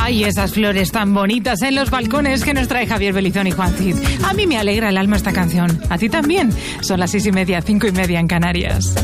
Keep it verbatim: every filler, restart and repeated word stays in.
Ay, esas flores tan bonitas en los balcones que nos trae Javier Belizón y Juan Cid. A mí me alegra el alma esta canción. A ti también. Son las seis y media, cinco y media en Canarias.